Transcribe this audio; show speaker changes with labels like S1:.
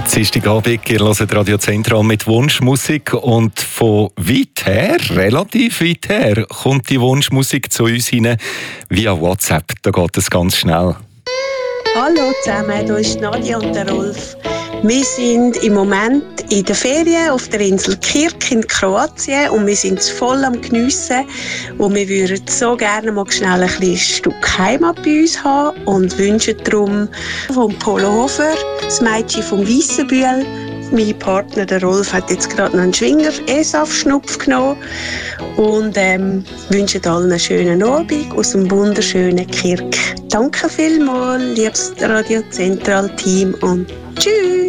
S1: Dienstagabend, ihr hört Radio Zentral mit Wunschmusik und von weit her, relativ weit her, kommt die Wunschmusik zu uns rein via WhatsApp. Da geht es ganz schnell.
S2: Hallo zusammen, hier ist Nadja und der Rolf. Wir sind im Moment in der Ferien auf der Insel Kirk in Kroatien und wir sind es voll am Geniessen. Und wir würden so gerne mal schnell ein Stück Heimat bei uns haben und wünschen darum vom Polo Hofer, das Mädchen vom Weissenbühl. Mein Partner, der Rolf, hat jetzt gerade noch einen Schwinger-ESAF-Schnupf genommen und wünschen allen einen schönen Abend aus dem wunderschönen Kirk. Danke vielmals, liebes Radio Zentral-Team und tschüss!